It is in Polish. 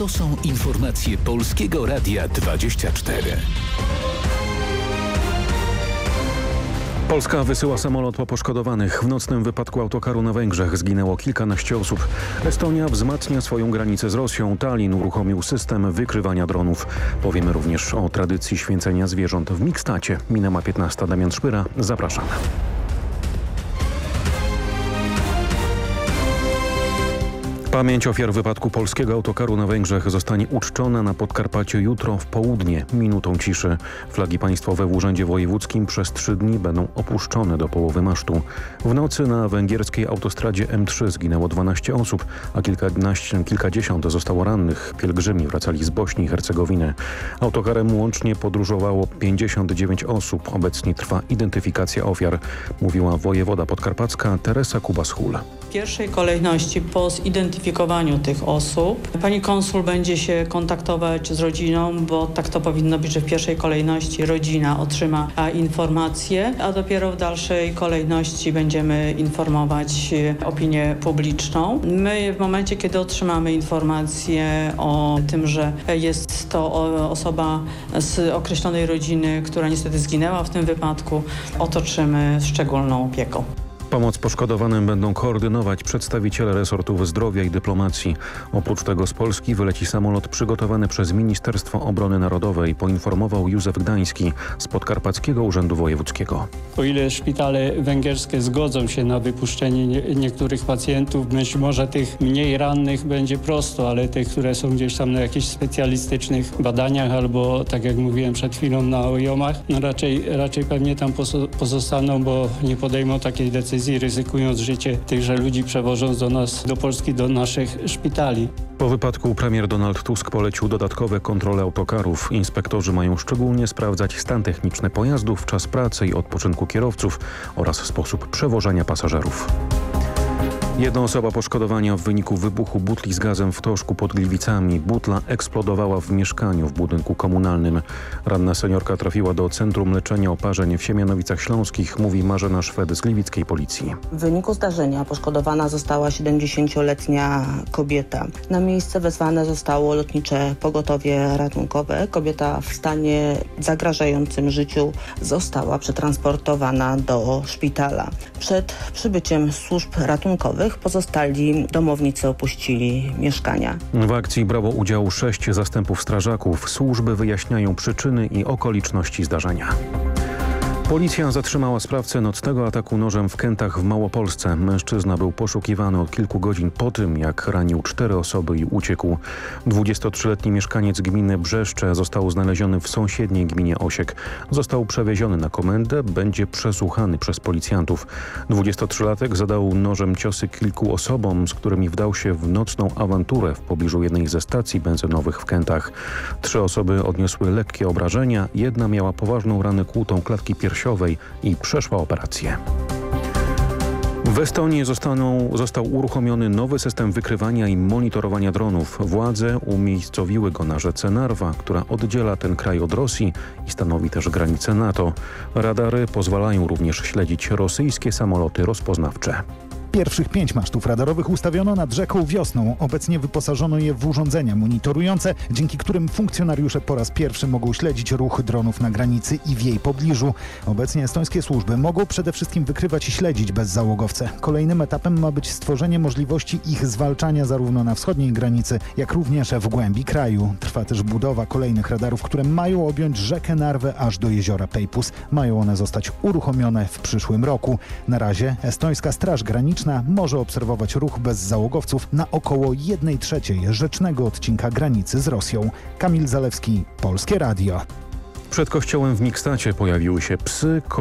To są informacje Polskiego Radia 24. Polska wysyła samolot po poszkodowanych. W nocnym wypadku autokaru na Węgrzech zginęło kilkanaście osób. Estonia wzmacnia swoją granicę z Rosją. Tallin uruchomił system wykrywania dronów. Powiemy również o tradycji święcenia zwierząt w Mikstacie. Minęła 15. Damian Szpyra. Zapraszam. Pamięć ofiar wypadku polskiego autokaru na Węgrzech zostanie uczczona na Podkarpaciu jutro w południe, minutą ciszy. Flagi państwowe w Urzędzie Wojewódzkim przez 3 dni będą opuszczone do połowy masztu. W nocy na węgierskiej autostradzie M3 zginęło 12 osób, a kilkadziesiąt zostało rannych. Pielgrzymi wracali z Bośni i Hercegowiny. Autokarem łącznie podróżowało 59 osób. Obecnie trwa identyfikacja ofiar, mówiła wojewoda podkarpacka Teresa Kuba-Schul. W pierwszej kolejności po zidentyfikowaniu tych osób pani konsul będzie się kontaktować z rodziną, bo tak to powinno być, że w pierwszej kolejności rodzina otrzyma informacje, a dopiero w dalszej kolejności będziemy informować opinię publiczną. My w momencie, kiedy otrzymamy informację o tym, że jest to osoba z określonej rodziny, która niestety zginęła w tym wypadku, otoczymy szczególną opieką. Pomoc poszkodowanym będą koordynować przedstawiciele resortów zdrowia i dyplomacji. Oprócz tego z Polski wyleci samolot przygotowany przez Ministerstwo Obrony Narodowej, poinformował Józef Gdański z Podkarpackiego Urzędu Wojewódzkiego. O ile szpitale węgierskie zgodzą się na wypuszczenie niektórych pacjentów, być może tych mniej rannych będzie prosto, ale tych, które są gdzieś tam na jakichś specjalistycznych badaniach albo, tak jak mówiłem przed chwilą, na OJOM-ach, no raczej pewnie tam pozostaną, bo nie podejmą takiej decyzji, ryzykując życie tychże ludzi, przewożąc do Polski, do naszych szpitali. Po wypadku premier Donald Tusk polecił dodatkowe kontrole autokarów. Inspektorzy mają szczególnie sprawdzać stan techniczny pojazdów, czas pracy i odpoczynku kierowców oraz sposób przewożenia pasażerów. Jedna osoba poszkodowana w wyniku wybuchu butli z gazem w Toszku pod Gliwicami. Butla eksplodowała w mieszkaniu w budynku komunalnym. Ranna seniorka trafiła do Centrum Leczenia Oparzeń w Siemianowicach Śląskich, mówi Marzena Szwed z gliwickiej policji. W wyniku zdarzenia poszkodowana została 70-letnia kobieta. Na miejsce wezwane zostało lotnicze pogotowie ratunkowe. Kobieta w stanie zagrażającym życiu została przetransportowana do szpitala. Przed przybyciem służb ratunkowych pozostali domownicy opuścili mieszkania. W akcji brało udział 6 zastępów strażaków. Służby wyjaśniają przyczyny i okoliczności zdarzenia. Policja zatrzymała sprawcę nocnego ataku nożem w Kętach w Małopolsce. Mężczyzna był poszukiwany od kilku godzin po tym, jak ranił 4 osoby i uciekł. 23-letni mieszkaniec gminy Brzeszcze został znaleziony w sąsiedniej gminie Osiek. Został przewieziony na komendę, będzie przesłuchany przez policjantów. 23-latek zadał nożem ciosy kilku osobom, z którymi wdał się w nocną awanturę w pobliżu jednej ze stacji benzynowych w Kętach. 3 osoby odniosły lekkie obrażenia, jedna miała poważną ranę kłutą klatki piersiowej i przeszła operację. W Estonii został uruchomiony nowy system wykrywania i monitorowania dronów. Władze umiejscowiły go na rzece Narwa, która oddziela ten kraj od Rosji i stanowi też granicę NATO. Radary pozwalają również śledzić rosyjskie samoloty rozpoznawcze. Pierwszych 5 masztów radarowych ustawiono nad rzeką wiosną. Obecnie wyposażono je w urządzenia monitorujące, dzięki którym funkcjonariusze po raz pierwszy mogą śledzić ruch dronów na granicy i w jej pobliżu. Obecnie estońskie służby mogą przede wszystkim wykrywać i śledzić bezzałogowce. Kolejnym etapem ma być stworzenie możliwości ich zwalczania zarówno na wschodniej granicy, jak również w głębi kraju. Trwa też budowa kolejnych radarów, które mają objąć rzekę Narwę aż do jeziora Peipus. Mają one zostać uruchomione w przyszłym roku. Na razie estońska Straż Graniczna może obserwować ruch bezzałogowców na około 1/3 rzecznego odcinka granicy z Rosją. Kamil Zalewski, Polskie Radio. Przed kościołem w Mikstacie pojawiły się psy,